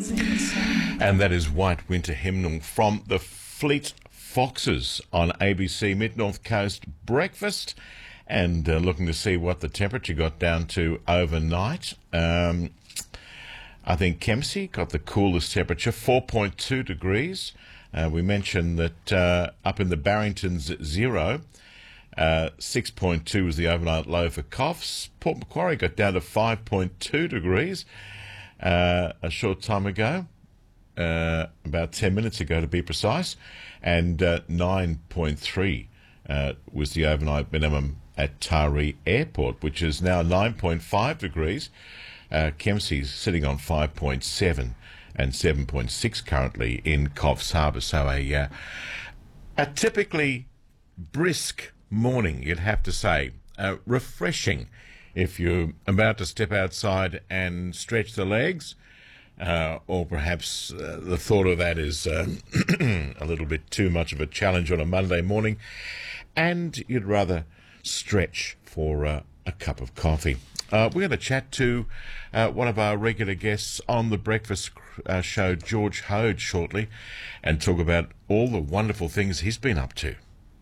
And that is White Winter Hymnal from the Fleet Foxes on ABC Mid-North Coast Breakfast. And looking to see what the temperature got down to overnight. I think Kempsey got the coolest temperature, 4.2 degrees. We mentioned that up in the Barringtons at 0. 6.2 was the overnight low for Coffs. Port Macquarie got down to 5.2 degrees a short time ago, about 10 minutes ago to be precise, and 9.3 was the overnight minimum at Taree Airport, which is now 9.5 degrees. Kempsey's sitting on 5.7 and 7.6 currently in Coffs Harbour. So a typically brisk morning, you'd have to say. Refreshing if you're about to step outside and stretch the legs, or perhaps the thought of that is a little bit too much of a challenge on a Monday morning, and you'd rather stretch for a cup of coffee. We're going to chat to one of our regular guests on the breakfast show, George Hode, shortly, and talk about all the wonderful things he's been up to.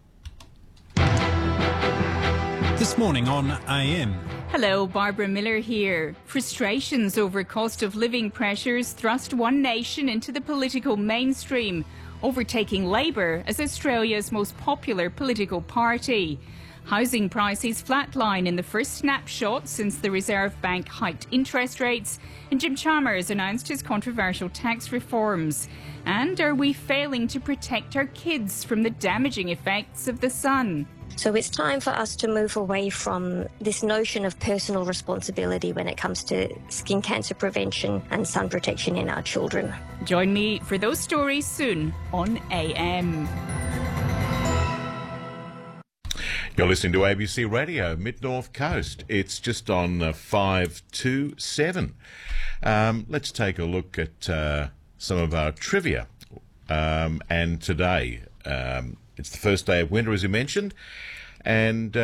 This morning on AM. Hello, Barbara Miller here. Frustrations over cost of living pressures thrust One Nation into the political mainstream, overtaking Labour as Australia's most popular political party. Housing prices flatline in the first snapshot since the Reserve Bank hiked interest rates, and Jim Chalmers announced his controversial tax reforms. And are we failing to protect our kids from the damaging effects of the sun? So it's time for us to move away from this notion of personal responsibility when it comes to skin cancer prevention and sun protection in our children. Join me for those stories soon on AM. You're listening to ABC Radio, Mid-North Coast. It's just on 5 to 7. Let's take a look at some of our trivia. And today, it's the first day of winter, as you mentioned. And,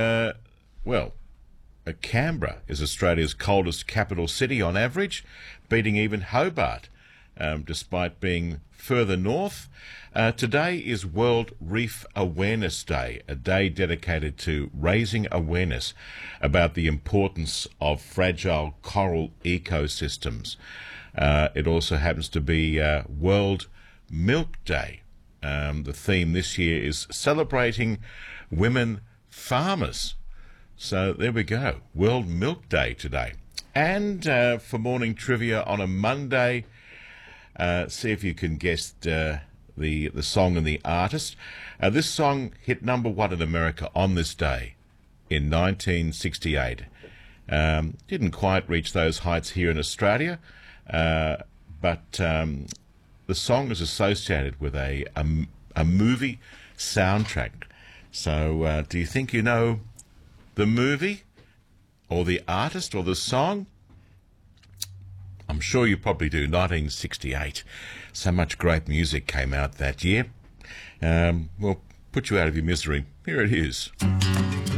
Canberra is Australia's coldest capital city on average, beating even Hobart, despite being further north. Today is World Reef Awareness Day, a day dedicated to raising awareness about the importance of fragile coral ecosystems. It also happens to be World Milk Day. The theme this year is celebrating women farmers. So there we go, World Milk Day today. And for morning trivia on a Monday, see if you can guess the song and the artist. This song hit number 1 in America on this day in 1968. Didn't quite reach those heights here in Australia, but the song is associated with a movie soundtrack. So do you think you know the movie or the artist or the song? I'm sure you probably do. 1968. So much great music came out that year. We'll put you out of your misery. Here it is.